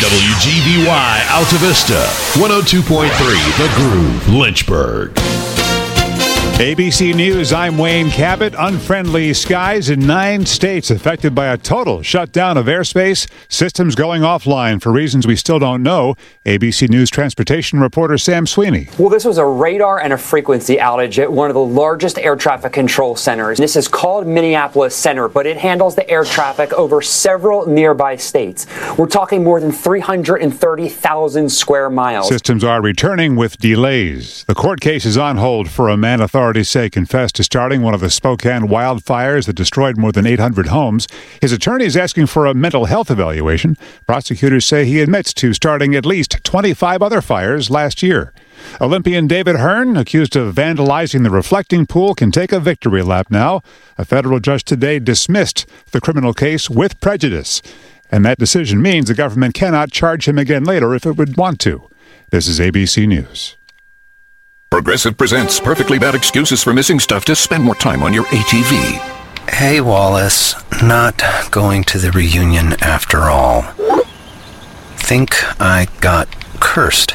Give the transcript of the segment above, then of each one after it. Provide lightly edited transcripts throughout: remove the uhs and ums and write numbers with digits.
WGVY Alta Vista, 102.3 The Groove, Lynchburg. ABC News, I'm Wayne Cabot. Unfriendly skies in 9 states affected by a total shutdown of airspace. Systems going offline for reasons we still don't know. ABC News transportation reporter Sam Sweeney. Well, this was a radar and a frequency outage at one of the largest air traffic control centers. This is called Minneapolis Center, but it handles the air traffic over several nearby states. We're talking more than 330,000 square miles. Systems are returning with delays. The court case is on hold for a man authorities say confessed to starting one of the Spokane wildfires that destroyed more than 800 homes. His attorney is asking for a mental health evaluation. Prosecutors say he admits to starting at least 25 other fires last year. Olympian David Hearn, accused of vandalizing the reflecting pool, can take a victory lap now. A federal judge today dismissed the criminal case with prejudice. And that decision means the government cannot charge him again later if it would want to. This is ABC News. Progressive presents Perfectly Bad Excuses for Missing Stuff to spend more time on your ATV. Hey, Wallace. Not going to the reunion after all. Think I got cursed.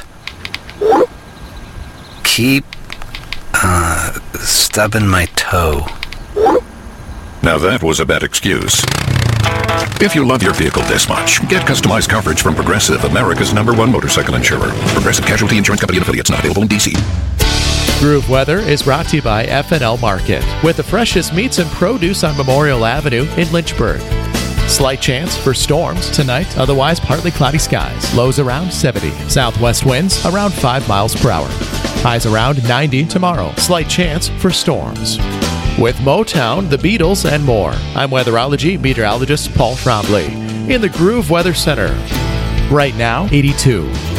Keep, stubbing my toe. Now that was a bad excuse. If you love your vehicle this much, get customized coverage from Progressive, America's #1 motorcycle insurer. Progressive Casualty Insurance Company and affiliates, not available in D.C. Groove Weather is brought to you by F&L Market, with the freshest meats and produce on Memorial Avenue in Lynchburg. Slight chance for storms tonight, otherwise partly cloudy skies. Lows around 70. Southwest winds around 5 miles per hour. Highs around 90 tomorrow. Slight chance for storms. With Motown, the Beatles, and more, I'm weatherology meteorologist Paul Trombley in the Groove Weather Center. Right now, 82.